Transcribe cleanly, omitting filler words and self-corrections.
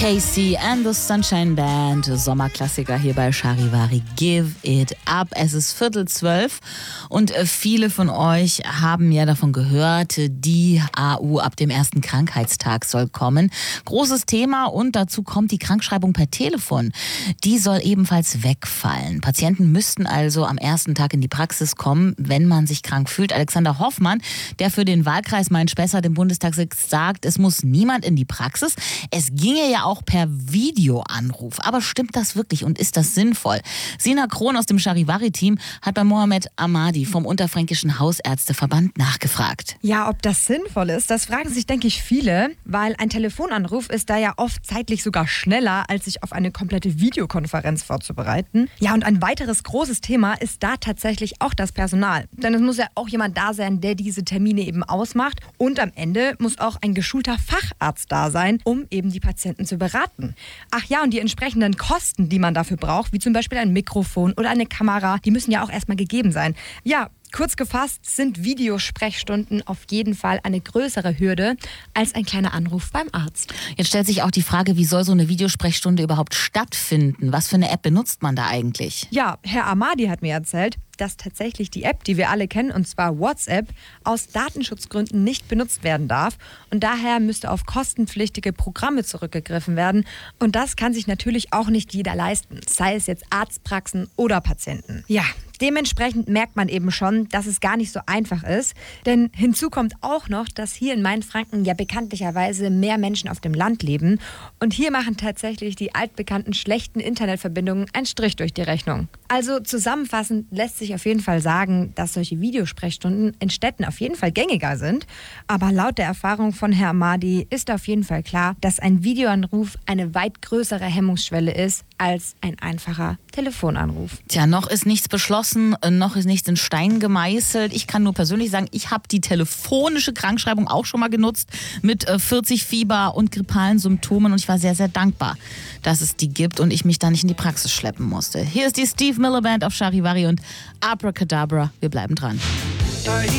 Casey and the Sunshine Band, Sommerklassiker hier bei Charivari, Give It Up. Es ist 11:45 und viele von euch haben ja davon gehört, die AU ab dem ersten Krankheitstag soll kommen. Großes Thema und dazu kommt die Krankschreibung per Telefon. Die soll ebenfalls wegfallen. Patienten müssten also am ersten Tag in die Praxis kommen, wenn man sich krank fühlt. Alexander Hoffmann, der für den Wahlkreis Main-Spessart im Bundestag sagt, es muss niemand in die Praxis. Es ginge ja auch per Videoanruf. Aber stimmt das wirklich und ist das sinnvoll? Sina Krohn aus dem Charivari-Team hat bei Mohamed Ahmadi vom Unterfränkischen Hausärzteverband nachgefragt. Ja, ob das sinnvoll ist, das fragen sich, denke ich, viele, weil ein Telefonanruf ist da ja oft zeitlich sogar schneller, als sich auf eine komplette Videokonferenz vorzubereiten. Ja, und ein weiteres großes Thema ist da tatsächlich auch das Personal. Denn es muss ja auch jemand da sein, der diese Termine eben ausmacht. Und am Ende muss auch ein geschulter Facharzt da sein, um eben die Patienten zu beraten. Ach ja, und die entsprechenden Kosten, die man dafür braucht, wie zum Beispiel ein Mikrofon oder eine Kamera, die müssen ja auch erstmal gegeben sein. Ja, kurz gefasst sind Videosprechstunden auf jeden Fall eine größere Hürde als ein kleiner Anruf beim Arzt. Jetzt stellt sich auch die Frage, wie soll so eine Videosprechstunde überhaupt stattfinden? Was für eine App benutzt man da eigentlich? Ja, Herr Ahmadi hat mir erzählt, dass tatsächlich die App, die wir alle kennen, und zwar WhatsApp, aus Datenschutzgründen nicht benutzt werden darf. Und daher müsste auf kostenpflichtige Programme zurückgegriffen werden. Und das kann sich natürlich auch nicht jeder leisten, sei es jetzt Arztpraxen oder Patienten. Ja, dementsprechend merkt man eben schon, dass es gar nicht so einfach ist. Denn hinzu kommt auch noch, dass hier in Mainfranken ja bekanntlicherweise mehr Menschen auf dem Land leben. Und hier machen tatsächlich die altbekannten schlechten Internetverbindungen einen Strich durch die Rechnung. Also zusammenfassend lässt sich auf jeden Fall sagen, dass solche Videosprechstunden in Städten auf jeden Fall gängiger sind. Aber laut der Erfahrung von Herrn Ahmadi ist auf jeden Fall klar, dass ein Videoanruf eine weit größere Hemmungsschwelle ist als ein einfacher Telefonanruf. Tja, noch ist nichts beschlossen, noch ist nichts in Stein gemeißelt. Ich kann nur persönlich sagen, ich habe die telefonische Krankschreibung auch schon mal genutzt mit 40 Fieber und grippalen Symptomen und ich war sehr, sehr dankbar, dass es die gibt und ich mich da nicht in die Praxis schleppen musste. Hier ist die Steve Miller Band auf Charivari und Abracadabra. Wir bleiben dran.